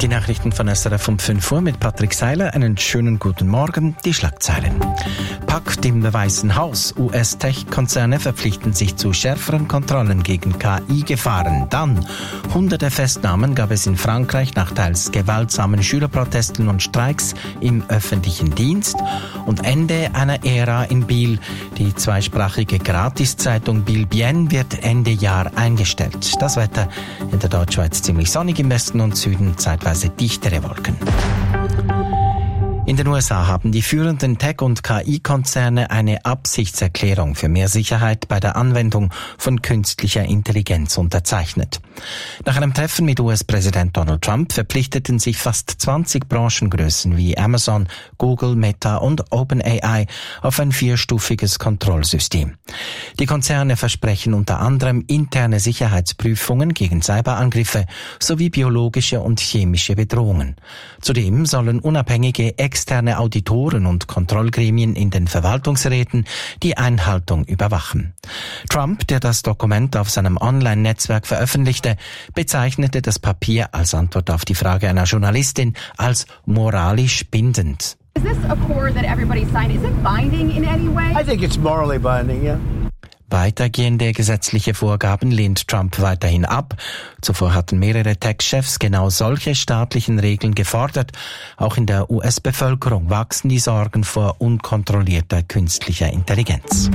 Die Nachrichten von SRF um 5 Uhr mit Patrick Seiler. Einen schönen guten Morgen. Die Schlagzeilen. Pakt im Weißen Haus. US-Tech-Konzerne verpflichten sich zu schärferen Kontrollen gegen KI-Gefahren. Dann hunderte Festnahmen gab es in Frankreich nach teils gewaltsamen Schülerprotesten und Streiks im öffentlichen Dienst. Und Ende einer Ära in Biel. Die zweisprachige Gratiszeitung Biel Bien wird Ende Jahr eingestellt. Das Wetter in der Deutschschweiz ziemlich sonnig im Westen und Süden, zeitweise dichtere Wolken. In den USA haben die führenden Tech- und KI-Konzerne eine Absichtserklärung für mehr Sicherheit bei der Anwendung von künstlicher Intelligenz unterzeichnet. Nach einem Treffen mit US-Präsident Donald Trump verpflichteten sich fast 20 Branchengrößen wie Amazon, Google, Meta und OpenAI auf ein 4-stufiges Kontrollsystem. Die Konzerne versprechen unter anderem interne Sicherheitsprüfungen gegen Cyberangriffe sowie biologische und chemische Bedrohungen. Zudem sollen unabhängige externe Auditoren und Kontrollgremien in den Verwaltungsräten die Einhaltung überwachen. Trump, der das Dokument auf seinem Online-Netzwerk veröffentlichte, bezeichnete das Papier als Antwort auf die Frage einer Journalistin als moralisch bindend. Is this accord that everybody signed? Is it binding in any way? I think it's morally binding, yeah. Weitergehende gesetzliche Vorgaben lehnt Trump weiterhin ab. Zuvor hatten mehrere Tech-Chefs genau solche staatlichen Regeln gefordert. Auch in der US-Bevölkerung wachsen die Sorgen vor unkontrollierter künstlicher Intelligenz.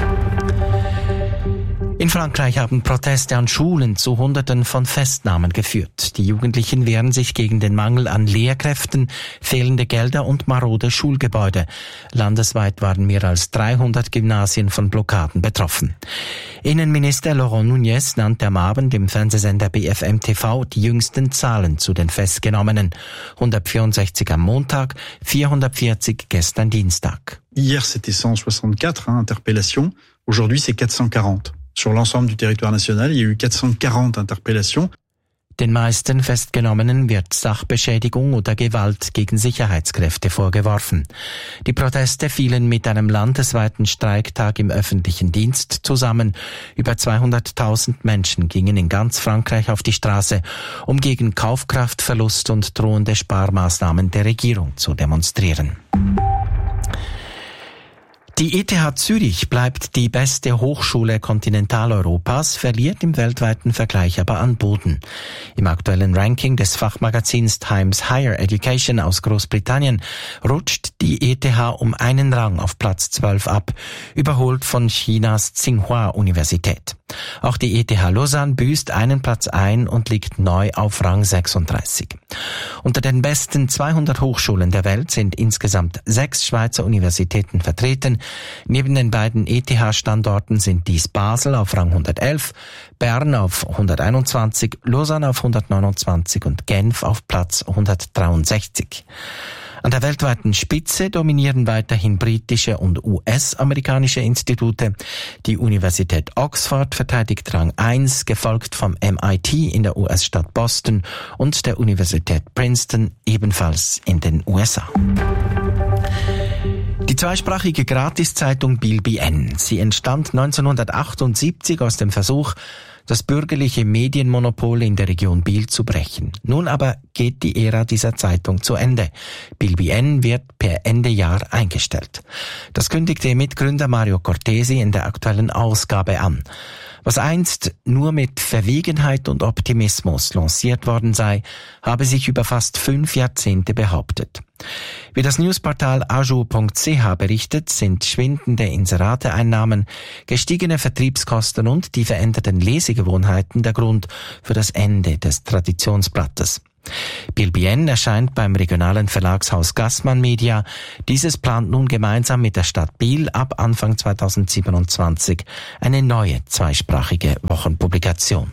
In Frankreich haben Proteste an Schulen zu Hunderten von Festnahmen geführt. Die Jugendlichen wehren sich gegen den Mangel an Lehrkräften, fehlende Gelder und marode Schulgebäude. Landesweit waren mehr als 300 Gymnasien von Blockaden betroffen. Innenminister Laurent Nunez nannte am Abend im Fernsehsender BFM TV die jüngsten Zahlen zu den Festgenommenen. 164 am Montag, 440 gestern Dienstag. Hier c'était 164 Interpellations, aujourd'hui c'est 440. Sur l'ensemble du territoire national, il y a eu 440 Interpellations. Den meisten Festgenommenen wird Sachbeschädigung oder Gewalt gegen Sicherheitskräfte vorgeworfen. Die Proteste fielen mit einem landesweiten Streiktag im öffentlichen Dienst zusammen. Über 200.000 Menschen gingen in ganz Frankreich auf die Straße, um gegen Kaufkraftverlust und drohende Sparmaßnahmen der Regierung zu demonstrieren. Die ETH Zürich bleibt die beste Hochschule Kontinentaleuropas, verliert im weltweiten Vergleich aber an Boden. Im aktuellen Ranking des Fachmagazins Times Higher Education aus Großbritannien rutscht die ETH um einen Rang auf Platz 12 ab, überholt von Chinas Tsinghua-Universität. Auch die ETH Lausanne büßt einen Platz ein und liegt neu auf Rang 36. Unter den besten 200 Hochschulen der Welt sind insgesamt 6 Schweizer Universitäten vertreten. Neben den beiden ETH-Standorten sind dies Basel auf Rang 111, Bern auf 121, Lausanne auf 129 und Genf auf Platz 163. An der weltweiten Spitze dominieren weiterhin britische und US-amerikanische Institute. Die Universität Oxford verteidigt Rang 1, gefolgt vom MIT in der US-Stadt Boston und der Universität Princeton, ebenfalls in den USA. Die zweisprachige Gratiszeitung Biel Bien. Sie entstand 1978 aus dem Versuch, das bürgerliche Medienmonopol in der Region Biel zu brechen. Nun aber geht die Ära dieser Zeitung zu Ende. Biel Bien wird per Ende Jahr eingestellt. Das kündigte Mitgründer Mario Cortesi in der aktuellen Ausgabe an. Was einst nur mit Verwegenheit und Optimismus lanciert worden sei, habe sich über fast 5 Jahrzehnte behauptet. Wie das Newsportal ajour.ch berichtet, sind schwindende Inserateeinnahmen, gestiegene Vertriebskosten und die veränderten Lesegewohnheiten der Grund für das Ende des Traditionsblattes. Biel Bien erscheint beim regionalen Verlagshaus Gassmann Media. Dieses plant nun gemeinsam mit der Stadt Biel ab Anfang 2027 eine neue zweisprachige Wochenpublikation.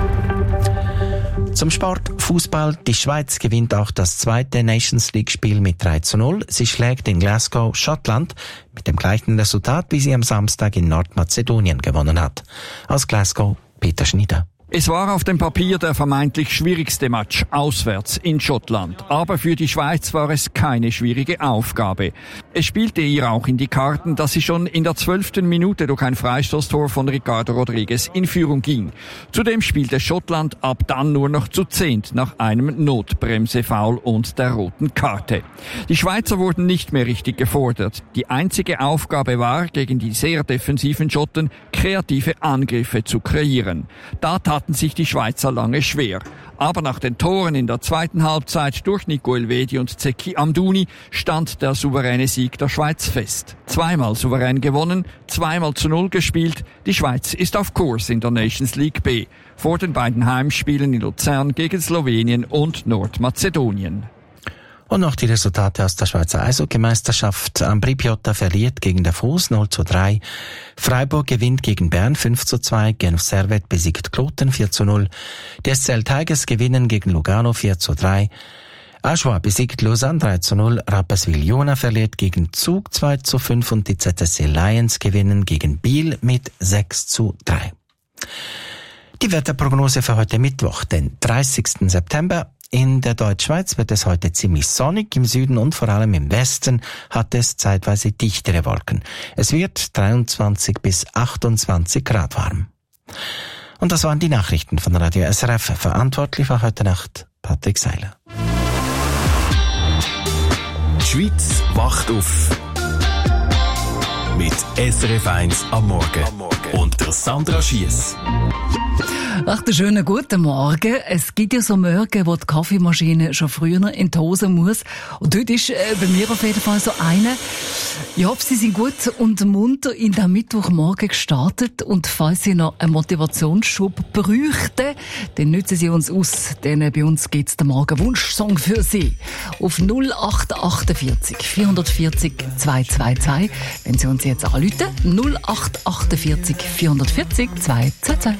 Zum Sport, Fußball. Die Schweiz gewinnt auch das zweite Nations League-Spiel mit 3:0. Sie schlägt in Glasgow Schottland mit dem gleichen Resultat, wie sie am Samstag in Nordmazedonien gewonnen hat. Aus Glasgow, Peter Schnieder. Es war auf dem Papier der vermeintlich schwierigste Match auswärts in Schottland. Aber für die Schweiz war es keine schwierige Aufgabe. Es spielte ihr auch in die Karten, dass sie schon in der 12. Minute durch ein Freistoßtor von Ricardo Rodriguez in Führung ging. Zudem spielte Schottland ab dann nur noch zu 10 nach einem Notbremsefoul und der roten Karte. Die Schweizer wurden nicht mehr richtig gefordert. Die einzige Aufgabe war, gegen die sehr defensiven Schotten kreative Angriffe zu kreieren. Da taten sich die Schweizer lange schwer. Aber nach den Toren in der zweiten Halbzeit durch Nico Elvedi und Zeki Amdouni stand der souveräne Sieg der Schweiz fest. Zweimal souverän gewonnen, 2-0 gespielt. Die Schweiz ist auf Kurs in der Nations League B. Vor den beiden Heimspielen in Luzern gegen Slowenien und Nordmazedonien. Und noch die Resultate aus der Schweizer Eishockeymeisterschaft. Ambri Piotta verliert gegen Davos 0:3. Freiburg gewinnt gegen Bern 5:2. Genf Servette besiegt Kloten 4:0. Die SCL Tigers gewinnen gegen Lugano 4:3. Aschua besiegt Lausanne 3:0. Rapperswil-Jona verliert gegen Zug 2:5 und die ZSC Lions gewinnen gegen Biel mit 6:3. Die Wetterprognose für heute Mittwoch, den 30. September. In der Deutschschweiz wird es heute ziemlich sonnig. Im Süden und vor allem im Westen hat es zeitweise dichtere Wolken. Es wird 23 bis 28 Grad warm. Und das waren die Nachrichten von Radio SRF. Verantwortlich war heute Nacht Patrick Seiler. Die Schweiz wacht auf. Mit SRF 1 am Morgen. Und der Sandra Schiess. Ach, einen schönen guten Morgen. Es gibt ja so Morgen, wo die Kaffeemaschine schon früher in die Hose muss. Und heute ist bei mir auf jeden Fall so eine. Ja, Sie sind gut und munter in den Mittwochmorgen gestartet. Und falls Sie noch einen Motivationsschub bräuchten, dann nützen Sie uns aus. Denn bei uns gibt es den Morgen-Wunschsong für Sie. Auf 0848 440 222. Wenn Sie uns jetzt anrufen, 0848 440 222.